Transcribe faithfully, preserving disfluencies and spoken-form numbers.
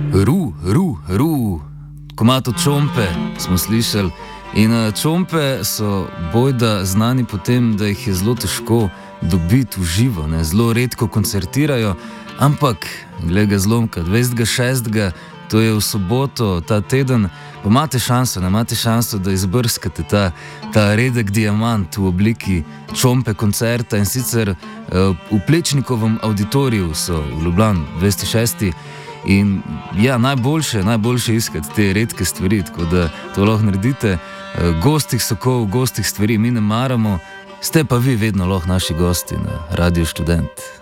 Ru, ru, ru, komato čompe smo slišali. In čompe so bojda znani po tem, da jih je zelo težko dobiti v živo, ne? Zelo redko koncertirajo, ampak, glej ga zlomka, dvajsetega šestega, to je v soboto, ta teden, pa imate šanso, ne imate šanso, da izbrskate ta, ta redek diamant v obliki čompe koncerta in sicer v Plečnikovem auditoriju so v Ljubljani dvajseti šesti. In ja, najboljše, najboljše iskati te redke stvari, tako da to lahko naredite. Gostih sokov, gostih stvari mi ne maramo, ste pa vi vedno lahko naši gosti na Radio Študent.